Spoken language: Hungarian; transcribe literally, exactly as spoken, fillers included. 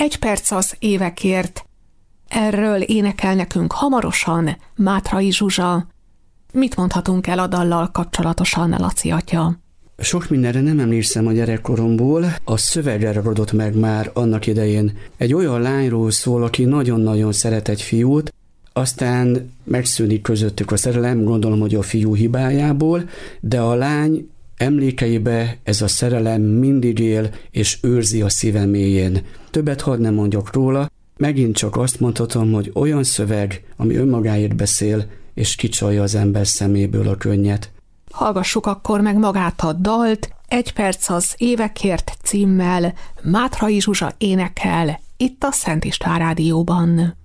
Egy perc az évekért. Erről énekel nekünk hamarosan Mátrai Zsuzsa. Mit mondhatunk el a dallal kapcsolatosan, Laci atya? Sok mindenre nem emlékszem a gyerekkoromból, a szövegre ragadott meg már annak idején. Egy olyan lányról szól, aki nagyon-nagyon szeret egy fiút, aztán megszűnik közöttük a szerelem, gondolom, hogy a fiú hibájából, de a lány emlékeibe ez a szerelem mindig él és őrzi a szíve mélyén. Többet hadd nem mondjak róla, megint csak azt mondhatom, hogy olyan szöveg, ami önmagáért beszél, és kicsalja az ember szeméből a könnyet. Hallgassuk akkor meg magát a dalt, Egy perc az évekért címmel Mátrai Zsuzsa énekel itt a Szent István Rádióban.